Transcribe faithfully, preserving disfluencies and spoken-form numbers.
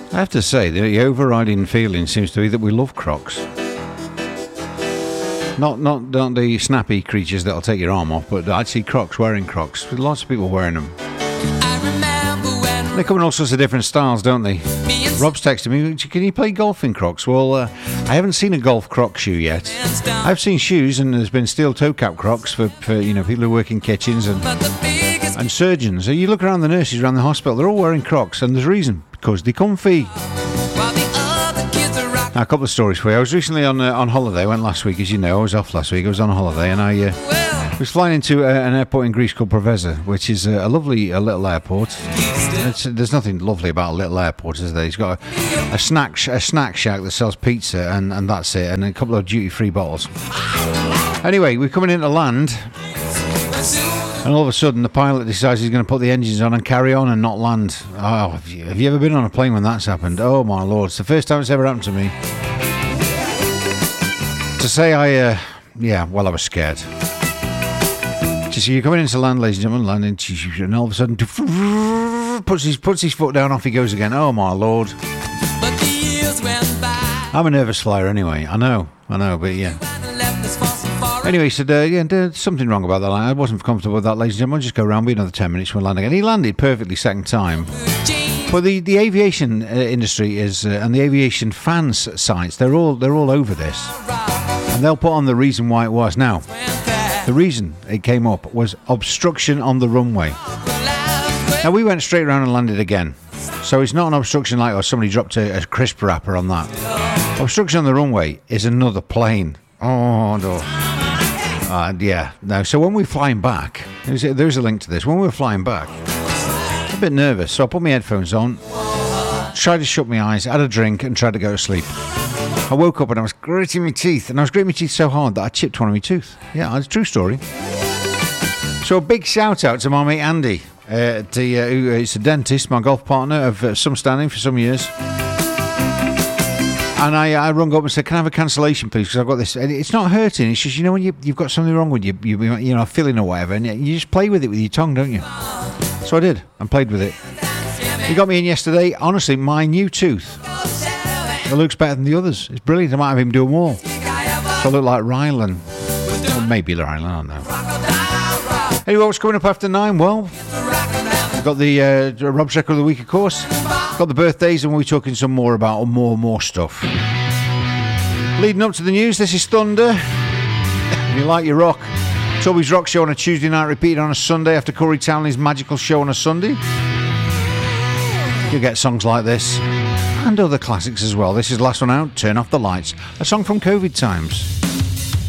I have to say, the overriding feeling seems to be that we love Crocs. Not, not, not the snappy creatures that'll take your arm off, but I'd see Crocs wearing Crocs. There's lots of people wearing them. They come in all sorts of different styles, don't they? Rob's texted me, can you play golf in Crocs? Well, uh, I haven't seen a golf Croc shoe yet. I've seen shoes, and there's been steel toe cap Crocs for, for you know, people who work in kitchens and and surgeons. You look around the nurses around the hospital, they're all wearing Crocs, and there's a reason, because they're comfy. Now, a couple of stories for you. I was recently on uh, on holiday. I went last week, as you know. I was off last week. I was on holiday, and I uh, was flying into uh, an airport in Greece called Preveza, which is uh, a lovely uh, little airport. It's, there's nothing lovely about a little airport, is there? It's got a, a snack sh- a snack shack that sells pizza, and, and that's it, and a couple of duty-free bottles. Anyway, we're coming into land, and all of a sudden the pilot decides he's going to put the engines on and carry on and not land. Oh, have you, have you ever been on a plane when that's happened? Oh my lord, it's the first time it's ever happened to me. To say I, uh, yeah, well, I was scared. So you're coming into land, ladies and gentlemen, landing, and all of a sudden puts his puts his foot down, off he goes again. Oh my lord! I'm a nervous flyer anyway. I know, I know, but yeah. Anyway, he said, uh, yeah, there's something wrong about that. I wasn't comfortable with that, ladies and gentlemen. I'll just go around, be another ten minutes, we'll land again. He landed perfectly second time. But the, the aviation uh, industry is, uh, and the aviation fans sites, they're all they're all over this. And they'll put on the reason why it was. Now, the reason it came up was obstruction on the runway. Now, we went straight around and landed again. So it's not an obstruction like, oh, somebody dropped a, a crisp wrapper on that. Obstruction on the runway is another plane. Oh, no. Uh, yeah, no. So when we're flying back, there's a, there's a link to this. When we were flying back, I'm a bit nervous, so I put my headphones on, tried to shut my eyes, had a drink, and tried to go to sleep. I woke up and I was gritting my teeth, and I was gritting my teeth so hard that I chipped one of my tooth. Yeah, it's a true story. So a big shout out to my mate Andy, uh, the, uh, who is a dentist, my golf partner of uh, some standing for some years. And I, I rung up and said, can I have a cancellation, please? Because I've got this. And it's not hurting. It's just, you know, when you, you've got something wrong with you, you, you know, feeling or whatever, and you just play with it with your tongue, don't you? So I did, and played with it. He got me in yesterday. Honestly, my new tooth, it looks better than the others. It's brilliant. I might have him do them all. So I look like Rylan. Or maybe Rylan, I don't know. Anyway, what's coming up after nine? Well, we've got the uh, Rob's Record of the Week, of course. Got the birthdays, and we'll be talking some more about more and more stuff. Leading up to the news, this is Thunder. If you like your rock, Toby's Rock Show on a Tuesday night, repeated on a Sunday after Corey Townley's Magical Show on a Sunday. You'll get songs like this and other classics as well. This is the last one out, Turn Off the Lights, a song from COVID times.